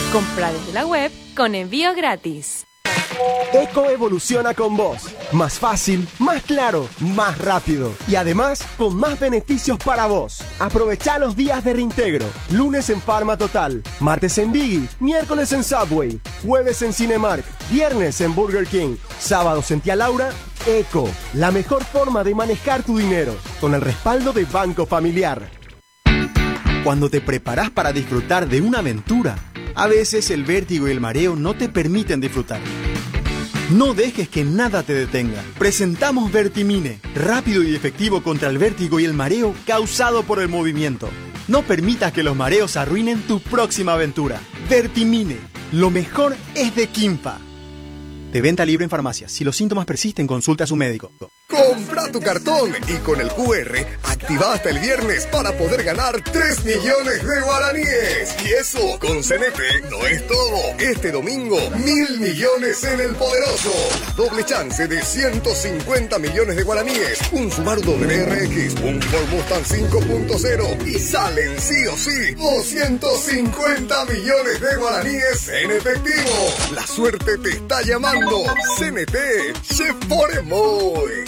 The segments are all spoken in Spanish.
Compra desde la web con envío gratis. Eco evoluciona con vos. Más fácil, más claro, más rápido. Y además, con más beneficios para vos. Aprovechá los días de reintegro. Lunes en Pharma Total. Martes en Biggie. Miércoles en Subway. Jueves en Cinemark. Viernes en Burger King. Sábados en Tía Laura. Eco, la mejor forma de manejar tu dinero. Con el respaldo de Banco Familiar. Cuando te preparás para disfrutar de una aventura, a veces el vértigo y el mareo no te permiten disfrutar. No dejes que nada te detenga. Presentamos Vertimine, rápido y efectivo contra el vértigo y el mareo causado por el movimiento. No permitas que los mareos arruinen tu próxima aventura. Vertimine, lo mejor es de Quimpa. De venta libre en farmacias. Si los síntomas persisten, consulta a su médico. Compra tu cartón y con el QR activa hasta el viernes para poder ganar 3 millones de guaraníes. Y eso, con CNP, no es todo. Este domingo, 1.000 millones en el Poderoso. Doble chance de 150 millones de guaraníes. Un Subaru WRX, un Ford Mustang 5.0. Y salen sí o sí 250 millones de guaraníes en efectivo. La suerte te está llamando. CNT, se pone muy.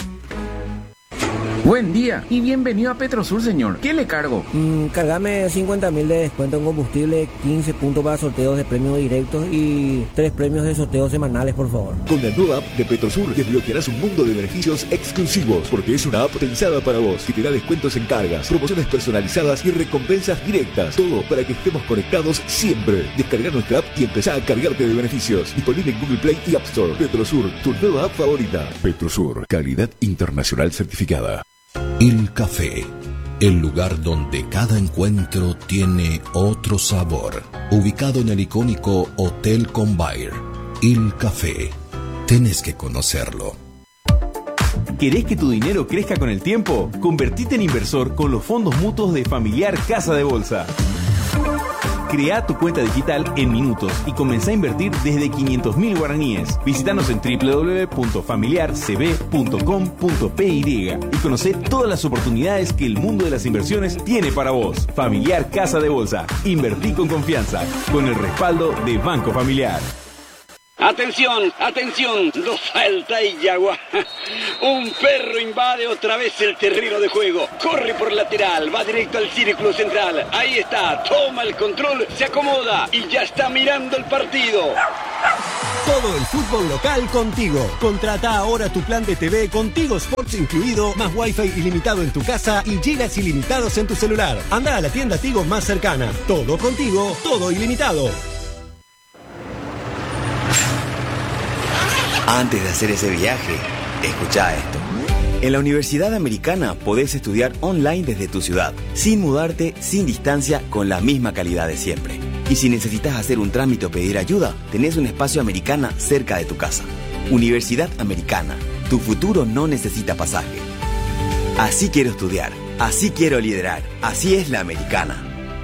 Buen día y bienvenido a Petrosur, señor. ¿Qué le cargo? Cargame 50.000 de descuento en combustible, 15 puntos para sorteos de premios directos y 3 premios de sorteos semanales, por favor. Con la nueva app de Petrosur desbloquearás un mundo de beneficios exclusivos, porque es una app pensada para vos, que te da descuentos en cargas, promociones personalizadas y recompensas directas. Todo para que estemos conectados siempre. Descarga nuestra app y empezá a cargarte de beneficios. Disponible en Google Play y App Store. Petrosur, tu nueva app favorita. Petrosur, calidad internacional certificada. El café, el lugar donde cada encuentro tiene otro sabor. Ubicado en el icónico Hotel Convair. El café, tenés que conocerlo. ¿Querés que tu dinero crezca con el tiempo? Convertite en inversor con los fondos mutuos de Familiar Casa de Bolsa. Crea tu cuenta digital en minutos y comenzá a invertir desde 500.000 guaraníes. Visítanos en www.familiarcb.com.py y conocé todas las oportunidades que el mundo de las inversiones tiene para vos. Familiar Casa de Bolsa. Invertí con confianza, con el respaldo de Banco Familiar. Atención, atención, no falta y Yagua. Un perro invade otra vez el terreno de juego. Corre por lateral, va directo al círculo central. Ahí está, toma el control, se acomoda y ya está mirando el partido. Todo el fútbol local contigo. Contrata ahora tu plan de TV con Tigo Sports incluido, más Wi-Fi ilimitado en tu casa y gigas ilimitados en tu celular. Anda a la tienda Tigo más cercana. Todo contigo, todo ilimitado. Antes de hacer ese viaje, escuchá esto. En la Universidad Americana podés estudiar online desde tu ciudad, sin mudarte, sin distancia, con la misma calidad de siempre. Y si necesitas hacer un trámite o pedir ayuda, tenés un espacio Americana cerca de tu casa. Universidad Americana, tu futuro no necesita pasaje. Así quiero estudiar, así quiero liderar, así es la Americana.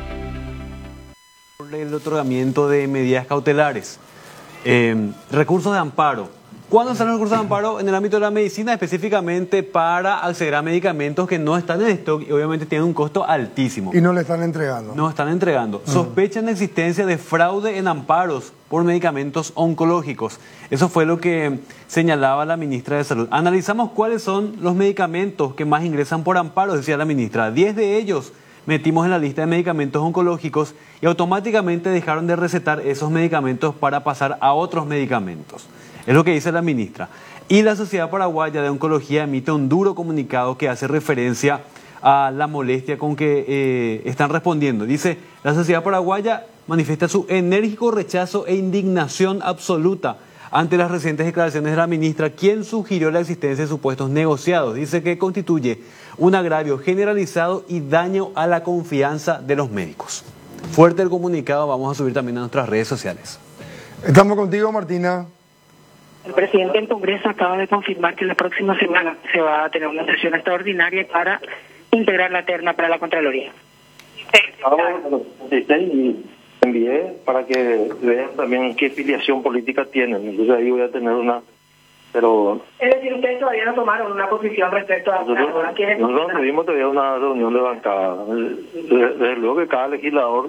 El otorgamiento de medidas cautelares, recursos de amparo. ¿Cuándo están los recursos de amparo? En el ámbito de la medicina, específicamente para acceder a medicamentos que no están en stock y obviamente tienen un costo altísimo. Y no le están entregando. No están entregando. Sospechan la existencia de fraude en amparos por medicamentos oncológicos. Eso fue lo que señalaba la ministra de Salud. Analizamos cuáles son los medicamentos que más ingresan por amparos, decía la ministra. 10 de ellos metimos en la lista de medicamentos oncológicos y automáticamente dejaron de recetar esos medicamentos para pasar a otros medicamentos. Es lo que dice la ministra. Y la Sociedad Paraguaya de Oncología emite un duro comunicado que hace referencia a la molestia con que están respondiendo. Dice, la Sociedad Paraguaya manifiesta su enérgico rechazo e indignación absoluta ante las recientes declaraciones de la ministra, quien sugirió la existencia de supuestos negociados. Dice que constituye un agravio generalizado y daño a la confianza de los médicos. Fuerte el comunicado, vamos a subir también a nuestras redes sociales. Estamos contigo, Martina. El presidente del Congreso acaba de confirmar que la próxima semana se va a tener una sesión extraordinaria para integrar la terna para la Contraloría. Y envié para que vean también qué filiación política tienen. Entonces ahí voy a tener una... Pero... Es decir, ustedes todavía no tomaron una posición respecto a... Nosotros tuvimos todavía una reunión de bancada. Desde luego que cada legislador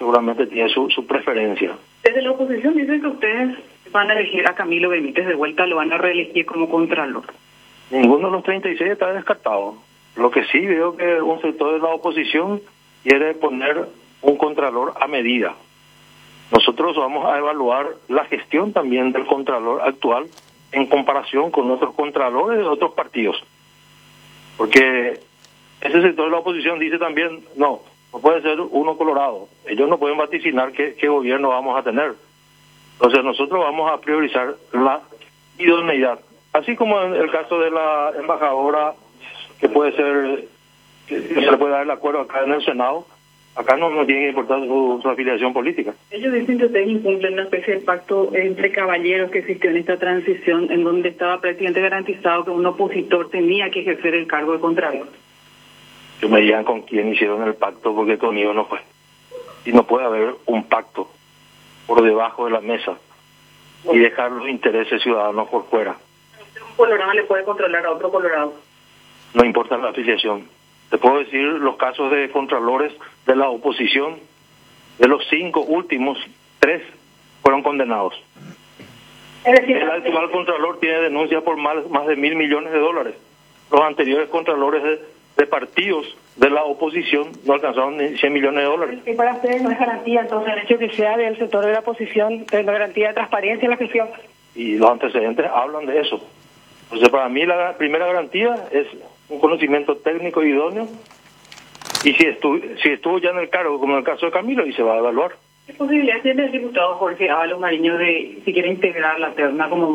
seguramente tiene su preferencia. Desde la oposición dicen que ustedes van a elegir a Camilo Benítez de vuelta, lo van a reelegir como contralor. Ninguno de los 36 está descartado. Lo que sí veo que un sector de la oposición quiere poner un contralor a medida. Nosotros vamos a evaluar la gestión también del contralor actual en comparación con otros contralores de otros partidos. Porque ese sector de la oposición dice también, no puede ser uno colorado. Ellos no pueden vaticinar qué gobierno vamos a tener. Entonces nosotros vamos a priorizar la idoneidad. Así como en el caso de la embajadora, que puede ser, que se le puede dar el acuerdo acá en el Senado, acá no tiene que importar su afiliación política. Ellos dicen que ustedes incumplen una especie de pacto entre caballeros que existió en esta transición, en donde estaba prácticamente garantizado que un opositor tenía que ejercer el cargo de contralor. Que me digan con quién hicieron el pacto, porque conmigo no fue. Y no puede haber un pacto por debajo de la mesa y dejar los intereses ciudadanos por fuera. Un colorado le puede controlar a otro colorado. No importa la afiliación. Te puedo decir los casos de contralores de la oposición. De los 5 últimos, 3 fueron condenados. Es decir, el actual contralor tiene denuncias por más de $1.000 millones. Los anteriores contralores de partidos de la oposición no alcanzaron ni $100 millones. Y para ustedes no es garantía, entonces, el hecho que sea del sector de la oposición, es una garantía de transparencia en la gestión. Y los antecedentes hablan de eso. Entonces, para mí la primera garantía es un conocimiento técnico idóneo, y si estuvo ya en el cargo, como en el caso de Camilo, y se va a evaluar. ¿Qué posibilidad tiene el diputado Jorge Ábalos Mariño de, si quiere integrar la terna como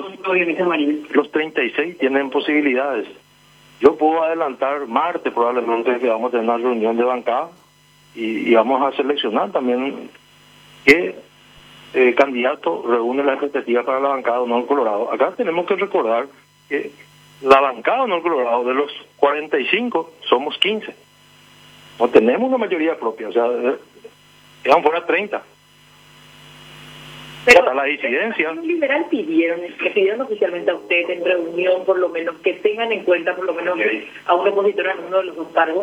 los 36 tienen posibilidades. Yo puedo adelantar martes probablemente que vamos a tener una reunión de bancada y vamos a seleccionar también qué candidato reúne la expectativa para la bancada Honor Colorado. Acá tenemos que recordar que la bancada Honor Colorado, de los 45 somos 15. No tenemos una mayoría propia, o sea, quedan fuera 30. Pero hasta la disidencia. Los liberales pidieron oficialmente a ustedes en reunión, por lo menos, que tengan en cuenta por lo menos a un opositor en uno de los dos cargos.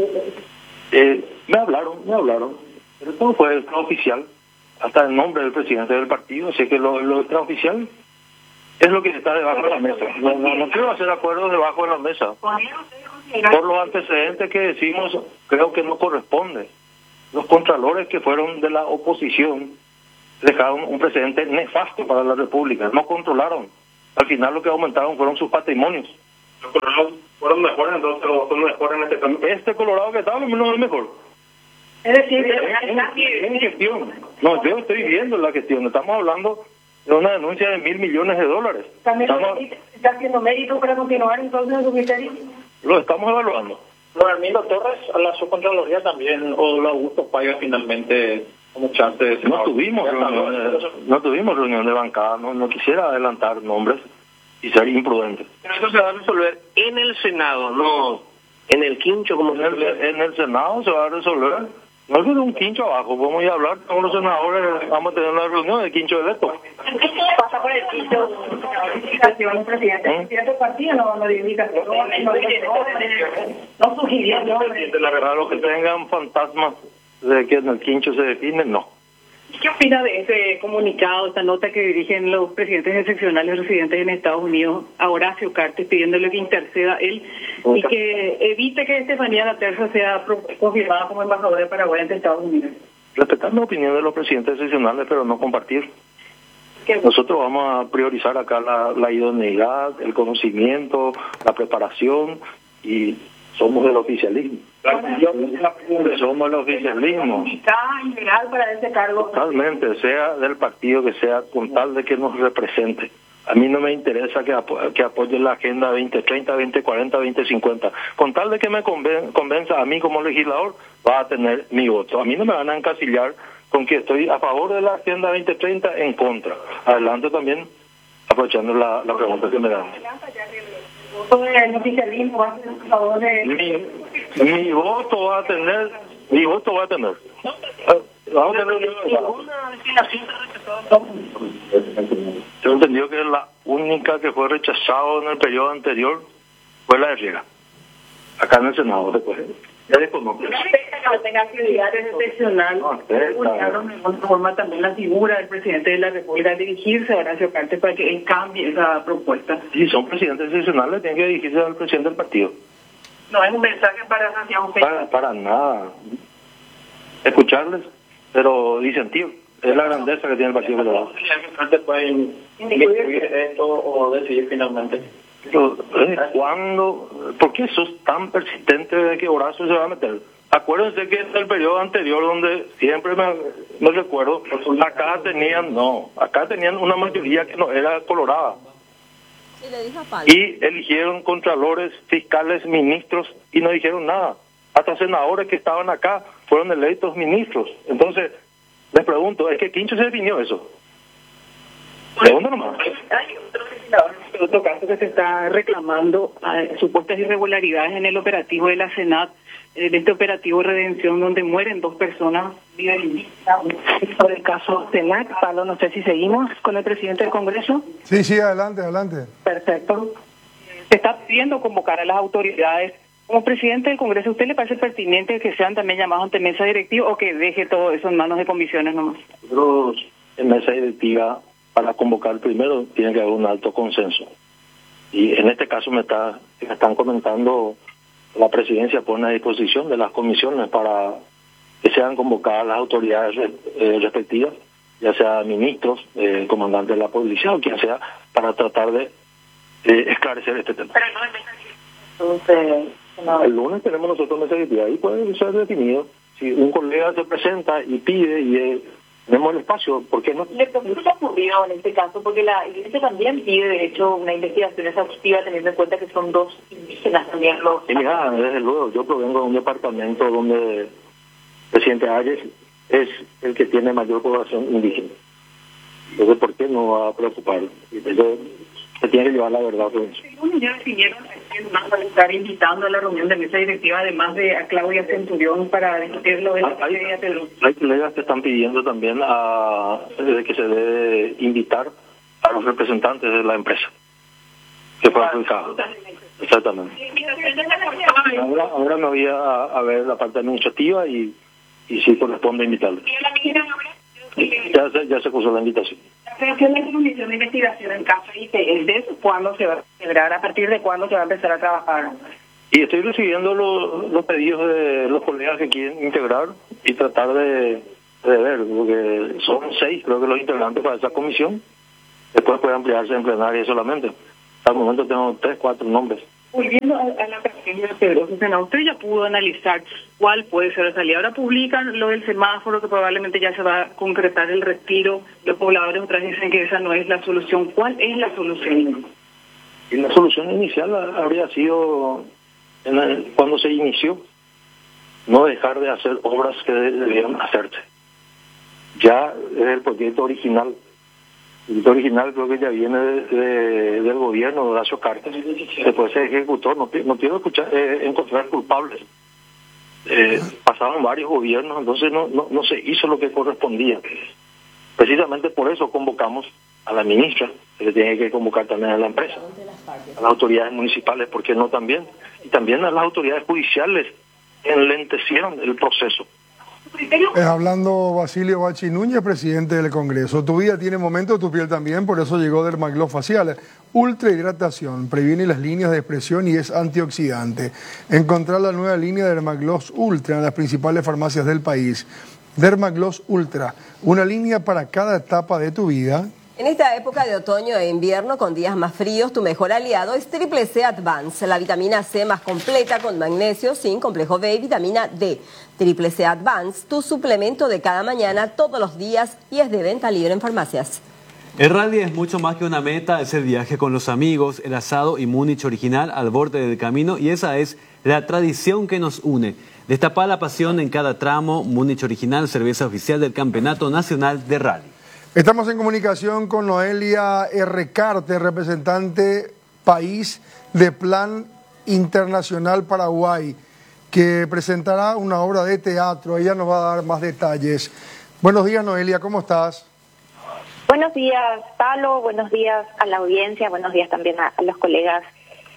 Me hablaron, pero todo fue extraoficial, hasta el nombre del presidente del partido, así que lo extraoficial es lo que está debajo de la mesa. No quiero hacer acuerdos debajo de la mesa. Por los antecedentes que decimos, creo que no corresponde. Los contralores que fueron de la oposición dejaron un precedente nefasto para la República. No controlaron. Al final lo que aumentaron fueron sus patrimonios. Los colorados fueron mejores, entonces son mejores en este cambio. Este colorado que estaba no es mejor. Es decir, en gestión. No, yo estoy viendo la gestión. Estamos hablando de una denuncia de $1.000 millones. ¿También está haciendo mérito para continuar entonces en su ministerio? Lo estamos evaluando. Don Armindo Torres, a la subcontraloría también, o la Augusto Paiva finalmente como chance de... No tuvimos reunión de bancada, no quisiera adelantar nombres y ser imprudente. Pero eso se va a resolver en el Senado, no en el quincho, como en el Senado se va a resolver. No es de un quincho abajo, podemos ir a hablar con los senadores, vamos a tener una reunión de quincho de veto. ¿Qué pasa por el quincho? ¿El presidente del partido no dio indicación? No sugirió. Para los que tengan fantasmas de que en el quincho se define, no. ¿Qué opina de ese comunicado, esta nota que dirigen los presidentes excepcionales residentes en Estados Unidos a Horacio Cartes, pidiéndole que interceda él y que evite que Estefanía Laterza sea confirmada como embajadora de Paraguay ante Estados Unidos? Respetar la opinión de los presidentes excepcionales, pero no compartir. Nosotros vamos a priorizar acá la idoneidad, el conocimiento, la preparación, y somos del oficialismo. Somos el oficialismo. Integral para ese cargo. Totalmente, sea del partido que sea, con tal de que nos represente. A mí no me interesa que apoye la Agenda 2030, 2040, 2050. Con tal de que me convenza a mí como legislador, va a tener mi voto. A mí no me van a encasillar con que estoy a favor de la Agenda 2030, en contra. Adelante también, aprovechando la pregunta que me dan. El oficialismo va a ser a favor de... Mi voto va a tener. Vamos a tener ninguna destinación rechazada. Yo entendí que la única que fue rechazado en el periodo anterior fue la de Riega, acá en el Senado después. Ya desconozco. No tenga actividades excepcional, buscaron de alguna forma también la figura del presidente de la República dirigirse a Horacio Cartes para que él cambie esa propuesta. Si son presidentes excepcionales, tienen que dirigirse al presidente del partido. No es un mensaje para Santiago Peña. Para nada. Escucharles, pero disentir. Es la grandeza que tiene el Partido Colorado. ¿Cartes pueden incluir esto o decidir finalmente? ¿Cuándo? ¿Por qué sos tan persistente de que Horacio se va a meter? Acuérdense que en el periodo anterior, donde siempre me recuerdo, acá tenían una mayoría que no era colorada. Y eligieron contralores, fiscales, ministros y no dijeron nada. Hasta senadores que estaban acá fueron electos ministros. Entonces, les pregunto, ¿es que Quincho se definió eso? Segundo nomás. Hay otro caso que se está reclamando supuestas irregularidades en el operativo de la Senat, de este operativo Redención, donde mueren 2 personas. Sobre el caso Senat, Pablo, no sé si seguimos con el presidente del Congreso. Sí, adelante. Perfecto. Se está pidiendo convocar a las autoridades. Como presidente del Congreso, ¿a usted le parece pertinente que sean también llamados ante mesa directiva o que deje todo eso en manos de comisiones nomás? Nosotros en mesa directiva, para convocar primero, tiene que haber un alto consenso. Y en este caso me están comentando, la presidencia pone a disposición de las comisiones para que sean convocadas las autoridades respectivas, ya sea ministros, comandantes de la policía o quien sea, para tratar de esclarecer este tema. Pero no en mesa directiva. Entonces, no. El lunes tenemos nosotros mesa directiva, ahí puede ser definido. Si un colega se presenta y pide y tenemos el espacio, ¿por qué no? ¿Qué ha ocurrido en este caso? Porque la Iglesia también pide, de hecho, una investigación exhaustiva, teniendo en cuenta que son 2 indígenas también los... Y mira, desde luego, yo provengo de un departamento donde el presidente Ayes es el que tiene mayor población indígena. Entonces, ¿por qué no va a preocupar? Entonces, se tiene que llevar la verdad por eso. Ya decidieron más para estar invitando a la reunión de mesa directiva, además de a Claudia Centurión, para discutirlo de la Hay colegas que están pidiendo también que se debe invitar a los representantes de la empresa que fue adjudicado. Exactamente. Ahora me voy a ver la parte administrativa y si corresponde invitarles. Ya se puso la invitación. La creación de la comisión de investigación en caso de IPS, ¿cuándo se va a celebrar? ¿A partir de cuándo se va a empezar a trabajar? Y estoy recibiendo los pedidos de los colegas que quieren integrar y tratar de ver, porque son 6, creo que los integrantes para esa comisión. Después puede ampliarse en plenaria solamente. Hasta el momento tengo 3, 4 nombres. Volviendo a la campaña de Pedroso, usted ya pudo analizar cuál puede ser la salida. Ahora publican lo del semáforo, que probablemente ya se va a concretar el retiro. Los pobladores otras dicen que esa no es la solución. ¿Cuál es la solución? Y la solución inicial habría sido, cuando se inició, no dejar de hacer obras que debían hacerse. Ya es el proyecto original. El original creo que ya viene del gobierno de Horacio Cartes. Después se ejecutó. No quiero encontrar culpables. Pasaron varios gobiernos, entonces no se hizo lo que correspondía. Precisamente por eso convocamos a la ministra, que le tiene que convocar también a la empresa, a las autoridades municipales, ¿por qué no también? Y también a las autoridades judiciales que enlentecieron el proceso. Hablando Basilio Bachi Núñez, presidente del Congreso. Tu vida tiene momentos, tu piel también, por eso llegó Dermagloss Facial. Ultrahidratación, previene las líneas de expresión y es antioxidante. Encontrar la nueva línea de Dermagloss Ultra en las principales farmacias del país. Dermagloss Ultra, una línea para cada etapa de tu vida. En esta época de otoño e invierno, con días más fríos, tu mejor aliado es Triple C Advance, la vitamina C más completa con magnesio, zinc, complejo B y vitamina D. Triple C Advance, tu suplemento de cada mañana, todos los días, y es de venta libre en farmacias. El rally es mucho más que una meta, es el viaje con los amigos, el asado y Múnich original al borde del camino, y esa es la tradición que nos une. Destapa la pasión en cada tramo. Múnich original, cerveza oficial del Campeonato Nacional de Rally. Estamos en comunicación con Noelia R. Carter, representante país de Plan Internacional Paraguay, que presentará una obra de teatro. Ella nos va a dar más detalles. Buenos días, Noelia, ¿cómo estás? Buenos días, Pablo, buenos días a la audiencia, buenos días también a los colegas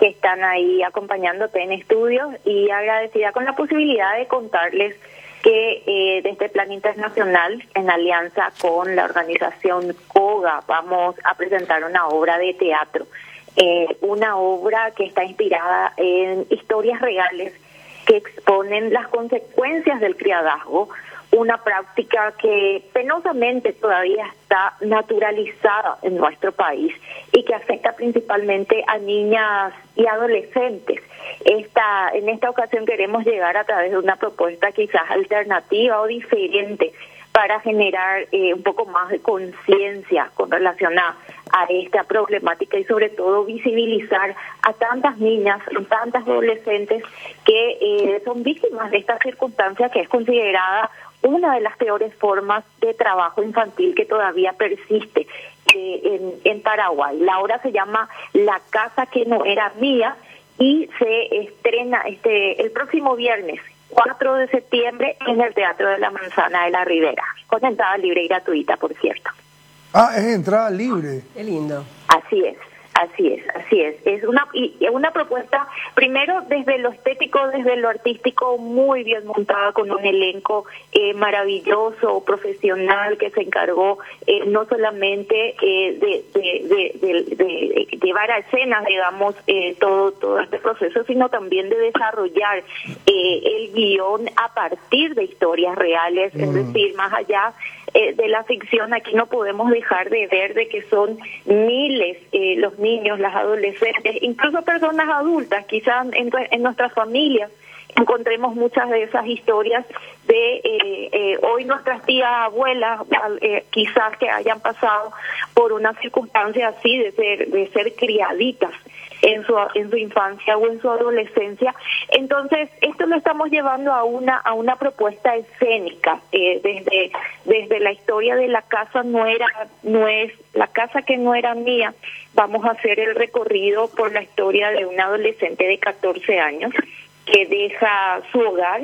que están ahí acompañándote en estudios, y agradecida con la posibilidad de contarles que desde el Plan Internacional, en alianza con la organización COGA, vamos a presentar una obra de teatro, una obra que está inspirada en historias reales que exponen las consecuencias del criadazgo, una práctica que penosamente todavía está naturalizada en nuestro país y que afecta principalmente a niñas y adolescentes. En esta ocasión queremos llegar a través de una propuesta quizás alternativa o diferente para generar un poco más de conciencia con relación a esta problemática y sobre todo visibilizar a tantas niñas, tantas adolescentes que son víctimas de esta circunstancia que es considerada una de las peores formas de trabajo infantil que todavía persiste en Paraguay. La obra se llama La casa que no era mía y se estrena el próximo viernes, 4 de septiembre, en el Teatro de la Manzana de la Ribera, con entrada libre y gratuita, por cierto. Ah, es entrada libre. Qué lindo. Así es. Es una propuesta, primero desde lo estético, desde lo artístico, muy bien montada, con un elenco maravilloso, profesional, que se encargó no solamente de llevar a escena, digamos, todo este proceso, sino también de desarrollar el guión a partir de historias reales, es decir, más allá de la ficción. Aquí no podemos dejar de ver de que son miles los niños, las adolescentes, incluso personas adultas, quizás en nuestras familias encontremos muchas de esas historias de hoy nuestras tías, abuelas, quizás que hayan pasado por una circunstancia así de ser criaditas en su infancia o en su adolescencia. Entonces, esto lo estamos llevando a una propuesta escénica, desde la historia de la casa no es la casa que no era mía. Vamos a hacer el recorrido por la historia de una adolescente de 14 años que deja su hogar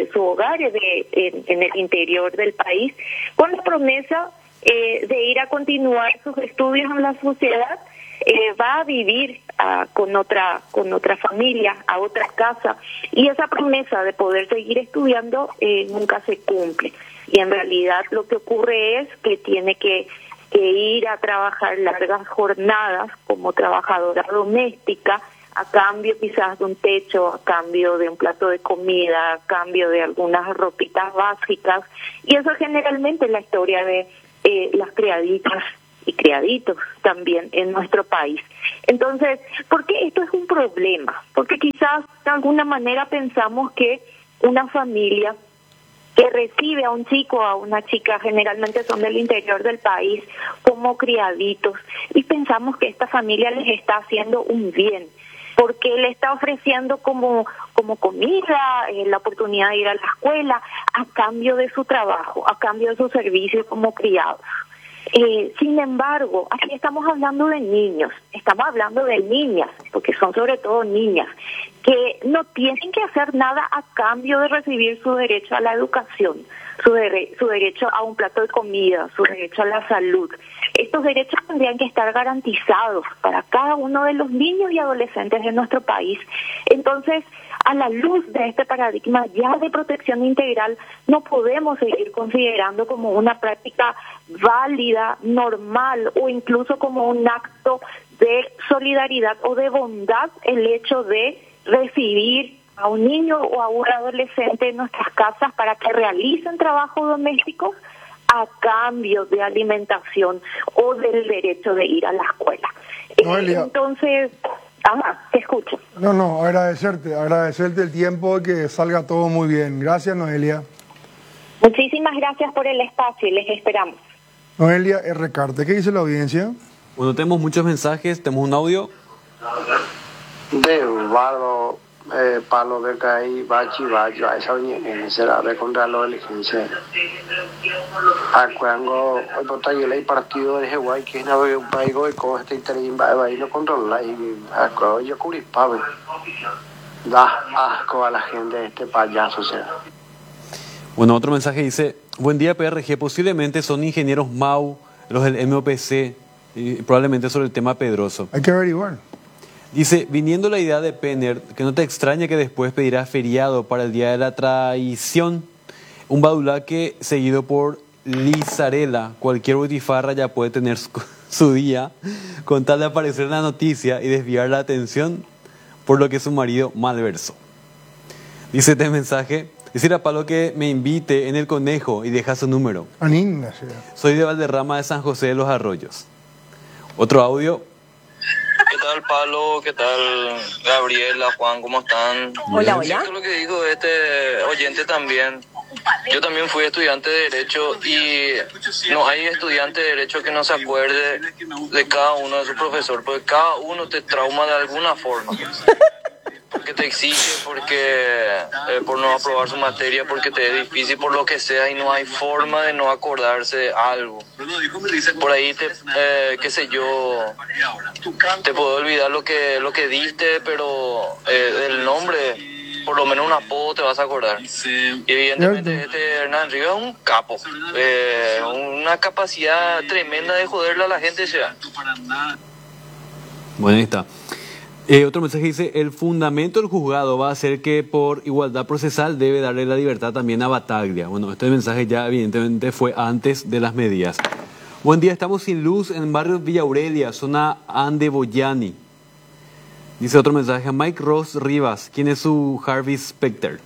en el interior del país, con la promesa de ir a continuar sus estudios en la sociedad. Va a vivir con otra familia, a otra casa, y esa promesa de poder seguir estudiando nunca se cumple. Y en realidad lo que ocurre es que tiene que ir a trabajar largas jornadas como trabajadora doméstica, a cambio quizás de un techo, a cambio de un plato de comida, a cambio de algunas ropitas básicas, y eso generalmente es la historia de las criaditas y criaditos también en nuestro país. Entonces, ¿por qué esto es un problema? Porque quizás de alguna manera pensamos que una familia que recibe a un chico o a una chica, generalmente son del interior del país, como criaditos, y pensamos que esta familia les está haciendo un bien, porque le está ofreciendo como comida, la oportunidad de ir a la escuela, a cambio de su trabajo, a cambio de su servicio como criados. Sin embargo, aquí estamos hablando de niños, estamos hablando de niñas, porque son sobre todo niñas, que no tienen que hacer nada a cambio de recibir su derecho a la educación, su derecho a un plato de comida, su derecho a la salud. Estos derechos tendrían que estar garantizados para cada uno de los niños y adolescentes de nuestro país. Entonces, a la luz de este paradigma ya de protección integral, no podemos seguir considerando como una práctica válida, normal o incluso como un acto de solidaridad o de bondad el hecho de recibir a un niño o a un adolescente en nuestras casas para que realicen trabajos domésticos a cambio de alimentación o del derecho de ir a la escuela. Entonces, te escucho. No, agradecerte el tiempo, que salga todo muy bien. Gracias, Noelia. Muchísimas gracias por el espacio y les esperamos. Noelia R. Carte, ¿qué dice la audiencia? Bueno, tenemos muchos mensajes, tenemos un audio. De Bardo, Palo de Caí, Bachi, a esa será de contra la diligencia. Acuango, hoy por el partido de Hawái, que es un país de coge este interín, va y no controla, y acuango yo curipaba. Da asco a la gente de este payaso, será. Bueno, otro mensaje dice: buen día, PRG, posiblemente son ingenieros MAU, los del MOPC, y probablemente sobre el tema Pedroso. Hay que averiguar. Dice, viniendo la idea de Penner, que no te extraña que después pedirá feriado para el día de la traición, un badulaque seguido por Lizarela, cualquier butifarra ya puede tener su día con tal de aparecer en la noticia y desviar la atención por lo que su marido malversó. Dice este mensaje, decir a Pablo que me invite en el Conejo y deja su número. Anina, sí. Soy de Valderrama de San José de los Arroyos. Otro audio. ¿Qué tal, Pablo? ¿Qué tal, Gabriela, Juan? ¿Cómo están? Hola, hola. Lo que dijo este oyente también. Yo también fui estudiante de Derecho y no hay estudiante de Derecho que no se acuerde de cada uno de su profesor, porque cada uno te trauma de alguna forma. Porque te exige, porque por no aprobar su materia, porque te es difícil, por lo que sea, y no hay forma de no acordarse de algo. Por ahí qué sé yo, te puedo olvidar lo que diste, pero el nombre, por lo menos un apodo te vas a acordar. Y evidentemente este Hernán Rivas es un capo, una capacidad tremenda de joderle a la gente ya. Bueno, ahí está. Otro mensaje dice, el fundamento del juzgado va a ser que por igualdad procesal debe darle la libertad también a Bataglia. Bueno, este mensaje ya evidentemente fue antes de las medidas. Buen día, estamos sin luz en barrio Villa Aurelia, zona Ande Boyani. Dice otro mensaje, Mike Ross Rivas, ¿quién es su Harvey Specter?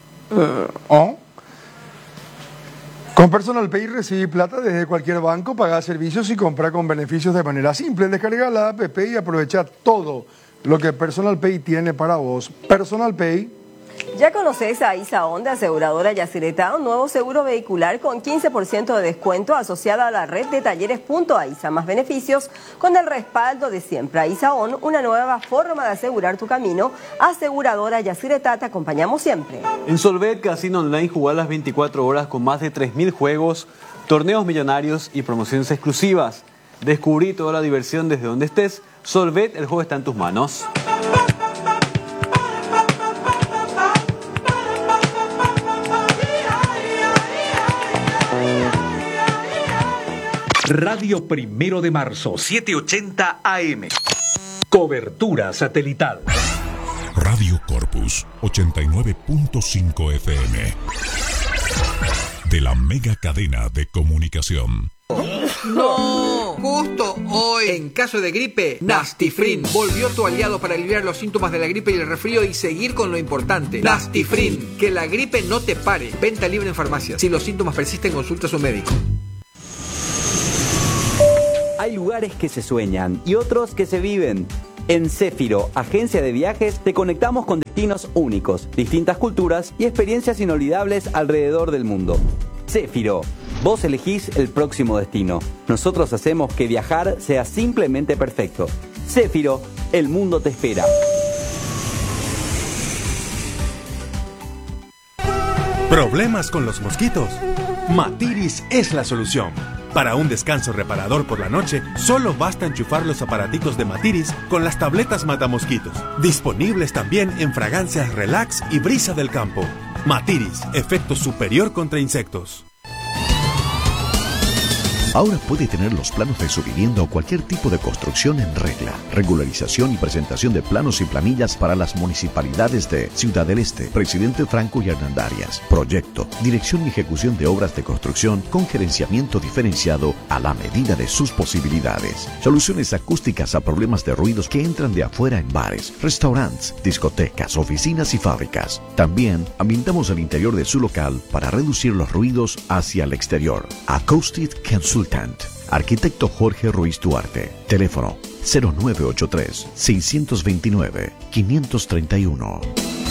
Con Personal Pay recibí plata desde cualquier banco, pagar servicios y comprar con beneficios de manera simple. Descarga la app y aprovecha todo lo que Personal Pay tiene para vos. Personal Pay. ¿Ya conoces a Isaon de Aseguradora Yacyretá? Un nuevo seguro vehicular con 15% de descuento asociado a la red de talleres Punto AISA. Más beneficios con el respaldo de siempre. Isaon, una nueva forma de asegurar tu camino. Aseguradora Yacyretá, te acompañamos siempre. En Solvet Casino Online, jugar las 24 horas con más de 3.000 juegos, torneos millonarios y promociones exclusivas. Descubrí toda la diversión desde donde estés. Solvet, el juego está en tus manos. Radio 1 de Marzo, 780 AM. Cobertura satelital. Radio Corpus, 89.5 FM. De la mega cadena de comunicación. ¡No! Justo hoy, en caso de gripe, Nastifrin volvió tu aliado para aliviar los síntomas de la gripe y el resfrío y seguir con lo importante. Nastifrin, que la gripe no te pare. Venta libre en farmacias. Si los síntomas persisten, consulta a su médico. Hay lugares que se sueñan y otros que se viven. En Céfiro, agencia de viajes, te conectamos con destinos únicos, distintas culturas y experiencias inolvidables alrededor del mundo. Céfiro, vos elegís el próximo destino. Nosotros hacemos que viajar sea simplemente perfecto. Céfiro, el mundo te espera. ¿Problemas con los mosquitos? Matiris es la solución. Para un descanso reparador por la noche, solo basta enchufar los aparatitos de Matiris con las tabletas matamosquitos. Disponibles también en fragancias Relax y Brisa del Campo. Matiris, efecto superior contra insectos. Ahora puede tener los planos de su vivienda o cualquier tipo de construcción en regla. Regularización y presentación de planos y planillas para las municipalidades de Ciudad del Este, Presidente Franco y Hernandarias. Proyecto, dirección y ejecución de obras de construcción con gerenciamiento diferenciado a la medida de sus posibilidades. Soluciones acústicas a problemas de ruidos que entran de afuera en bares, restaurantes, discotecas, oficinas y fábricas. También ambientamos el interior de su local para reducir los ruidos hacia el exterior. Acoustic Consultant. Arquitecto Jorge Ruiz Duarte. Teléfono 0983-629-531.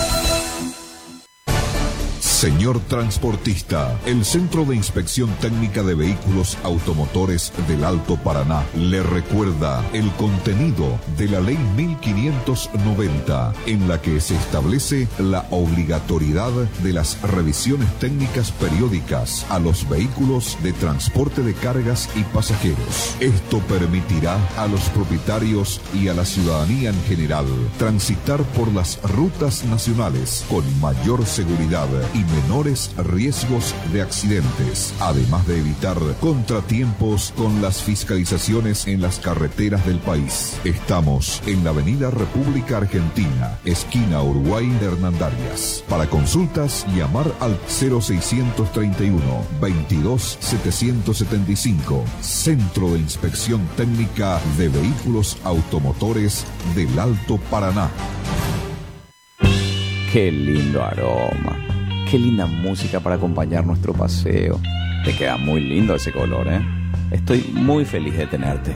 Señor transportista, el Centro de Inspección Técnica de Vehículos Automotores del Alto Paraná le recuerda el contenido de la Ley 1590, en la que se establece la obligatoriedad de las revisiones técnicas periódicas a los vehículos de transporte de cargas y pasajeros. Esto permitirá a los propietarios y a la ciudadanía en general transitar por las rutas nacionales con mayor seguridad y menores riesgos de accidentes, además de evitar contratiempos con las fiscalizaciones en las carreteras del país. Estamos en la Avenida República Argentina, esquina Uruguay de Hernandarias. Para consultas, llamar al 0631 22 775, Centro de Inspección Técnica de Vehículos Automotores del Alto Paraná. Qué lindo aroma, qué linda música para acompañar nuestro paseo. Te queda muy lindo ese color, ¿eh? Estoy muy feliz de tenerte.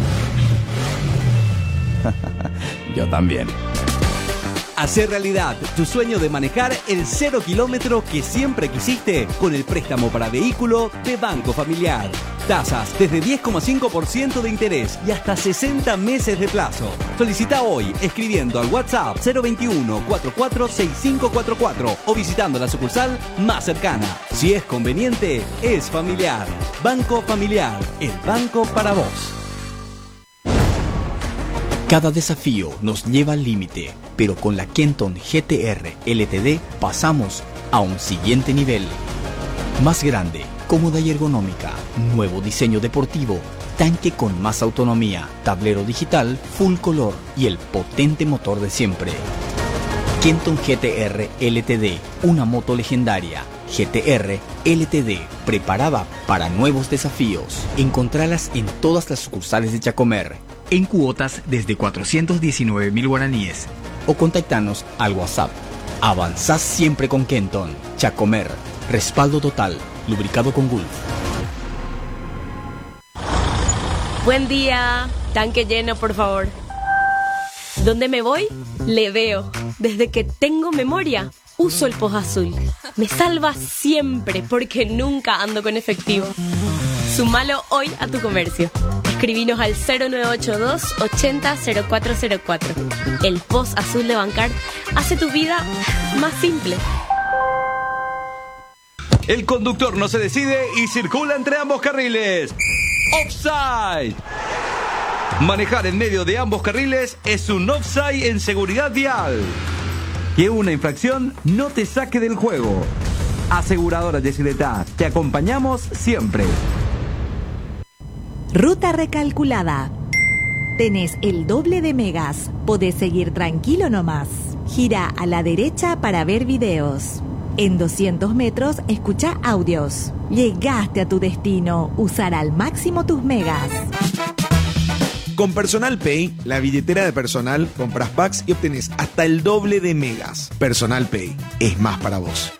Yo también. Hacer realidad tu sueño de manejar el 0 kilómetro que siempre quisiste con el préstamo para vehículo de Banco Familiar. Tasas desde 10,5% de interés y hasta 60 meses de plazo. Solicita hoy escribiendo al WhatsApp 021 446544 o visitando la sucursal más cercana. Si es conveniente, es familiar. Banco Familiar, el banco para vos. Cada desafío nos lleva al límite, pero con la Kenton GTR LTD pasamos a un siguiente nivel. Más grande, cómoda y ergonómica, nuevo diseño deportivo, tanque con más autonomía, tablero digital, full color y el potente motor de siempre. Kenton GTR LTD, una moto legendaria. GTR LTD, preparada para nuevos desafíos. Encontralas en todas las sucursales de Chacomer, en cuotas desde 419.000 guaraníes. O contactanos al WhatsApp. Avanzás siempre con Kenton. Chacomer, respaldo total, lubricado con Gulf. Buen día, tanque lleno por favor. ¿Dónde me voy? Le veo. Desde que tengo memoria, uso el Post Azul. Me salva siempre porque nunca ando con efectivo. Sumalo hoy a tu comercio. Escribinos al 0982 80 0404. El Post Azul de Bancar hace tu vida más simple. El conductor no se decide y circula entre ambos carriles. ¡Offside! Manejar en medio de ambos carriles es un offside en seguridad vial. Que una infracción no te saque del juego. Aseguradora Yesileta, te acompañamos siempre. Ruta recalculada. Tenés el doble de megas. Podés seguir tranquilo nomás. Gira a la derecha para ver videos. En 200 metros, escucha audios. Llegaste a tu destino. Usar al máximo tus megas. Con Personal Pay, la billetera de personal, compras packs y obtenés hasta el doble de megas. Personal Pay es más para vos.